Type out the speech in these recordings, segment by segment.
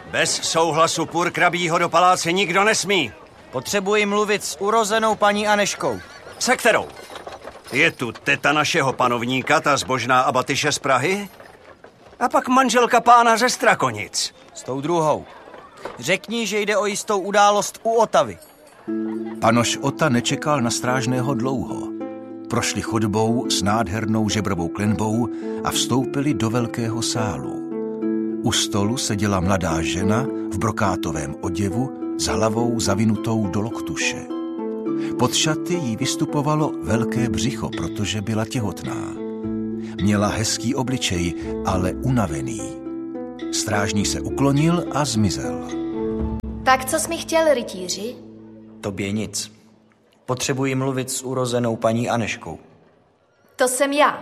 Bez souhlasu purkrabího do paláce nikdo nesmí. Potřebuji mluvit s urozenou paní Aneškou. Se kterou? Je tu teta našeho panovníka, ta zbožná abatyše z Prahy? A pak manželka pána ze Strakonic. S tou druhou. Řekni, že jde o jistou událost u Otavy. Panoš Ota nečekal na strážného dlouho. Prošli chodbou s nádhernou žebrovou klenbou a vstoupili do velkého sálu. U stolu seděla mladá žena v brokátovém oděvu s hlavou zavinutou do loktuše. Pod šaty jí vystupovalo velké břicho, protože byla těhotná. Měla hezký obličej, ale unavený. Strážný se uklonil a zmizel. Tak co jsi mi chtěl, rytíři? Tobě nic. Potřebuji mluvit s urozenou paní Aneškou. To jsem já.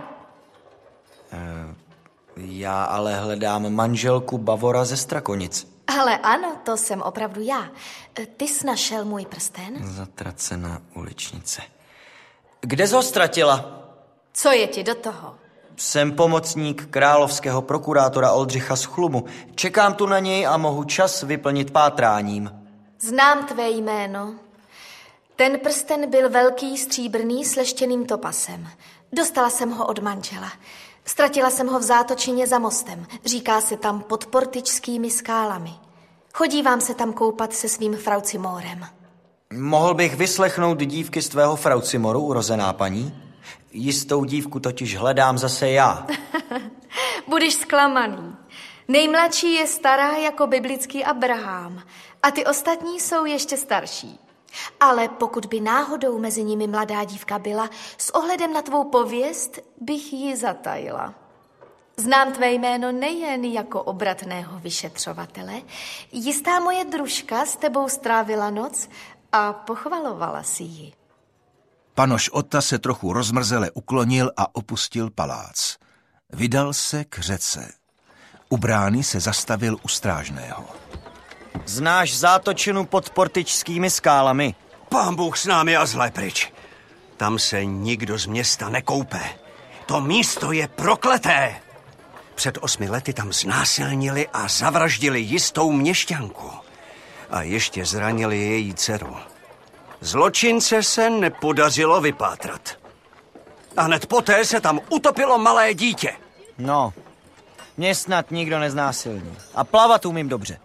Já ale hledám manželku Bavora ze Strakonic. Ale ano, to jsem opravdu já. Ty jsi našel můj prsten? Zatracená uličnice. Kde jsi ho ztratila? Co je ti do toho? Jsem pomocník královského prokurátora Oldřicha z Chlumu. Čekám tu na něj a mohu čas vyplnit pátráním. Znám tvé jméno. Ten prsten byl velký, stříbrný, s leštěným topasem. Dostala jsem ho od manžela. Ztratila jsem ho v zátočině za mostem. Říká se tam pod Portyčskými skálami. Chodívám se tam koupat se svým fraucimorem. Mohl bych vyslechnout dívky z tvého fraucimoru, urozená paní? Jistou dívku totiž hledám zase já. Budeš zklamaný. Nejmladší je stará jako biblický Abraham a ty ostatní jsou ještě starší. Ale pokud by náhodou mezi nimi mladá dívka byla, s ohledem na tvou pověst bych ji zatajila. Znám tvé jméno nejen jako obratného vyšetřovatele. Jistá moje družka s tebou strávila noc a pochvalovala si ji. Panoš Ota se trochu rozmrzele uklonil a opustil palác. Vydal se k řece. U brány se zastavil u strážného. Znáš zátočinu pod Portyčskými skálami? Pán Bůh s námi a zlé pryč. Tam se nikdo z města nekoupe. To místo je prokleté. Před 8 lety tam znásilnili a zavraždili jistou měšťanku. A ještě zranili její dceru. Zločince se nepodařilo vypátrat. A hned poté se tam utopilo malé dítě. No, mě snad nikdo neznásilní. A plavat umím dobře.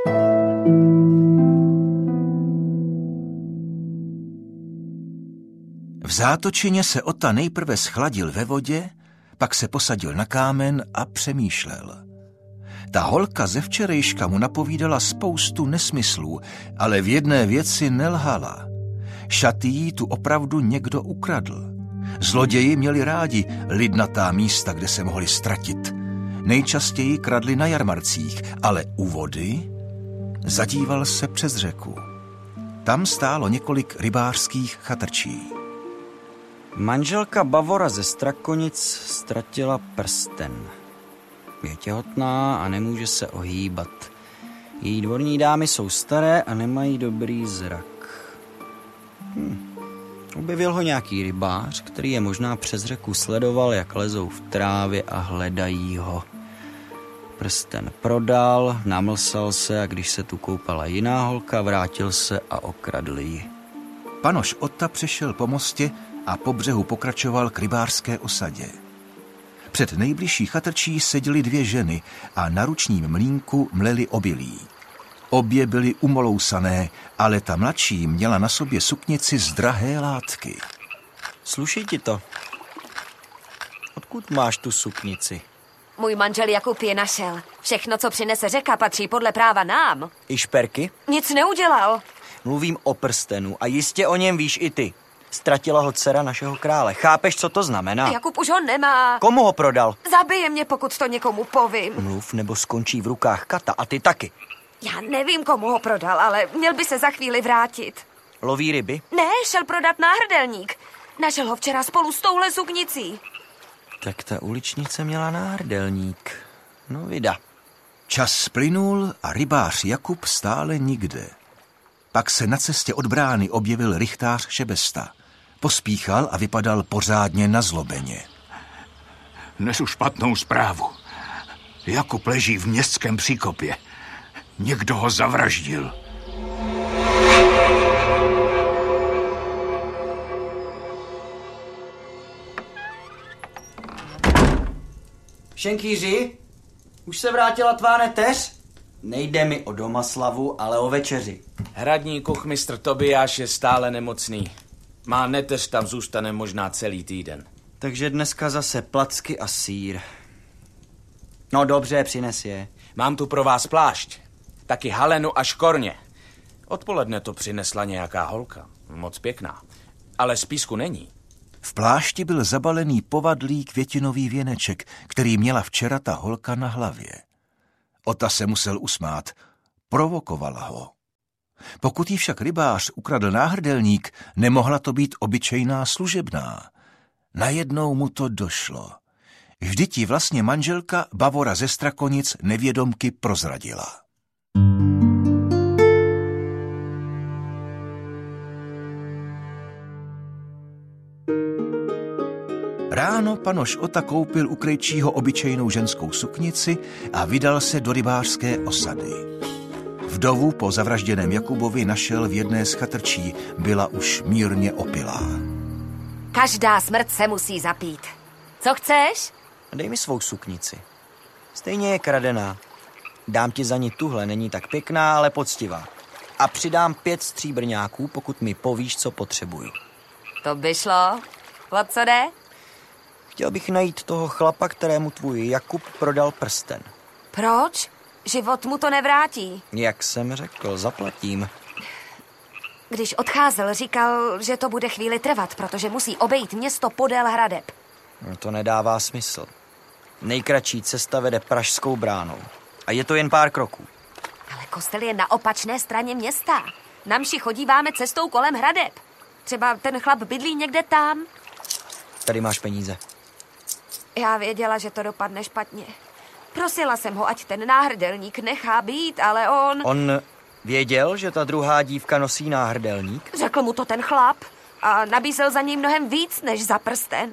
V zátočině se Ota nejprve schladil ve vodě, pak se posadil na kámen a přemýšlel. Ta holka ze včerejška mu napovídala spoustu nesmyslů, ale v jedné věci nelhala. Šaty jí tu opravdu někdo ukradl. Zloději měli rádi lidnatá místa, kde se mohli ztratit. Nejčastěji kradli na jarmarcích, ale u vody zadíval se přes řeku. Tam stálo několik rybářských chatrčí. Manželka Bavora ze Strakonic ztratila prsten. Je těhotná a nemůže se ohýbat. Její dvorní dámy jsou staré a nemají dobrý zrak. Objevil ho nějaký rybář, který je možná přes řeku sledoval, jak lezou v trávě a hledají ho. Prsten prodal, namlsal se a když se tu koupala jiná holka, vrátil se a okradl ji. Panoš Ota přešel po mostě a po břehu pokračoval k rybářské osadě. Před nejbližší chatrčí seděly 2 ženy a na ručním mlýnku mleli obilí. Obě byly umolousané, ale ta mladší měla na sobě suknici z drahé látky. Sluší ti to? Odkud máš tu suknici? Můj manžel Jakub je našel. Všechno, co přinese řeka, patří podle práva nám. I šperky? Nic neudělal. Mluvím o prstenu a jistě o něm víš i ty. Ztratila ho dcera našeho krále. Chápeš, co to znamená? Jakub už ho nemá. Komu ho prodal? Zabije mě, pokud to někomu povím. Mluv, nebo skončí v rukách kata a ty taky. Já nevím, komu ho prodal, ale měl by se za chvíli vrátit. Loví ryby? Ne, šel prodat náhrdelník. Našel ho včera spolu s touhle suknicí. Tak ta uličnice měla náhrdelník. No vida. Čas splynul a rybář Jakub stále nikde. Pak se na cestě od brány objevil rychtář Šebesta. Pospíchal a vypadal pořádně nazlobeně. Nesu špatnou zprávu. Jakub leží v městském příkopě. Někdo ho zavraždil. Šenkýři, už se vrátila tvá neteř? Nejde mi o domaslavu, ale o večeři. Hradní kuchmistr Tobiáš je stále nemocný. Má neteř tam zůstane možná celý týden. Takže dneska zase placky a sýr. No dobře, přines je. Mám tu pro vás plášť. Taky halenu a škorně. Odpoledne to přinesla nějaká holka. Moc pěkná. Ale z písku není. V plášti byl zabalený povadlý květinový věneček, který měla včera ta holka na hlavě. Ota se musel usmát. Provokovala ho. Pokud jí však rybář ukradl náhrdelník, nemohla to být obyčejná služebná. Najednou mu to došlo. Vždyť ji vlastně manželka Bavora ze Strakonic nevědomky prozradila. Ráno panoš Ota koupil u krejčího obyčejnou ženskou suknici a vydal se do rybářské osady. Vdovu po zavražděném Jakubovi našel v jedné z chatrčí, byla už mírně opilá. Každá smrt se musí zapít. Co chceš? Dej mi svou suknici. Stejně je kradená. Dám ti za ní tuhle, není tak pěkná, ale poctivá. A přidám 5 stříbrňáků, pokud mi povíš, co potřebuji. To by šlo. O co jde? Chtěl bych najít toho chlapa, kterému tvůj Jakub prodal prsten. Proč? Život mu to nevrátí. Jak jsem řekl, zaplatím. Když odcházel, říkal, že to bude chvíli trvat, protože musí obejít město podél hradeb. To nedává smysl. Nejkratší cesta vede Pražskou bránou. A je to jen pár kroků. Ale kostel je na opačné straně města. Na mši chodíváme cestou kolem hradeb. Třeba ten chlap bydlí někde tam. Tady máš peníze. Já věděla, že to dopadne špatně. Prosila jsem ho, ať ten náhrdelník nechá být, ale on... On věděl, že ta druhá dívka nosí náhrdelník? Řekl mu to ten chlap a nabízel za něj mnohem víc, než za prsten.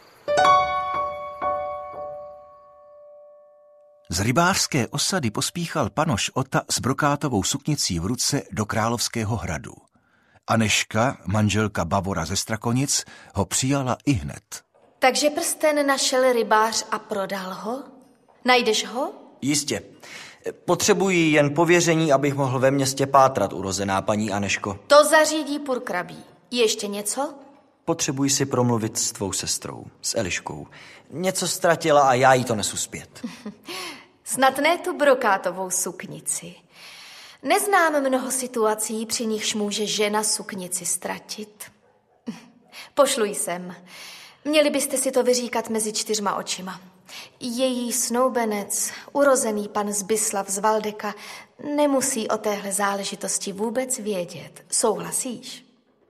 Z rybářské osady pospíchal panoš Ota s brokátovou suknicí v ruce do Královského hradu. Anežka, manželka Bavora ze Strakonic, ho přijala ihned. Takže prsten našel rybář a prodal ho? Najdeš ho? Jistě. Potřebuji jen pověření, abych mohl ve městě pátrat, urozená paní Anežko. To zařídí purkrabí. Ještě něco? Potřebuji si promluvit s tvou sestrou, s Eliškou. Něco ztratila a já jí to nesu zpět. Snad ne tu brokátovou suknici. Neznám mnoho situací, při nichž může žena suknici ztratit. Pošlu ji sem. Měli byste si to vyříkat mezi 4 očima. Její snoubenec, urozený pan Zbyslav z Valdeka, nemusí o téhle záležitosti vůbec vědět. Souhlasíš?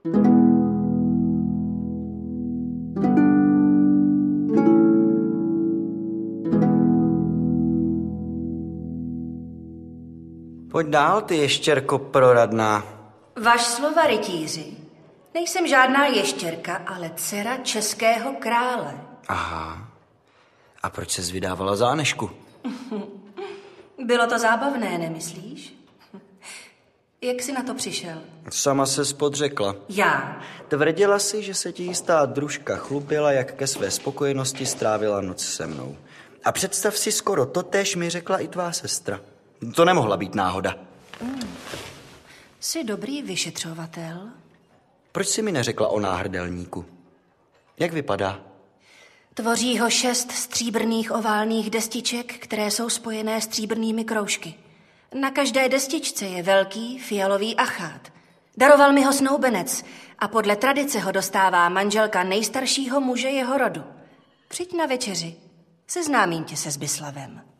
Pojď dál, ty ještěrko proradná. Vaš slova, rytíři. Nejsem žádná ještěrka, ale dcera českého krále. Aha. A proč ses vydávala za Anežku? Bylo to zábavné, nemyslíš? Jak jsi na to přišel? Sama ses podřekla. Já? Tvrdila si, že se ti jistá družka chlubila, jak ke své spokojenosti strávila noc se mnou. A představ si, skoro totéž mi řekla i tvá sestra. To nemohla být náhoda. Jsi dobrý vyšetřovatel? Proč jsi mi neřekla o náhrdelníku? Jak vypadá? Tvoří ho 6 stříbrných oválných destiček, které jsou spojené stříbrnými kroužky. Na každé destičce je velký fialový achát. Daroval mi ho snoubenec a podle tradice ho dostává manželka nejstaršího muže jeho rodu. Přijď na večeři, seznámím tě se Zbyslavem.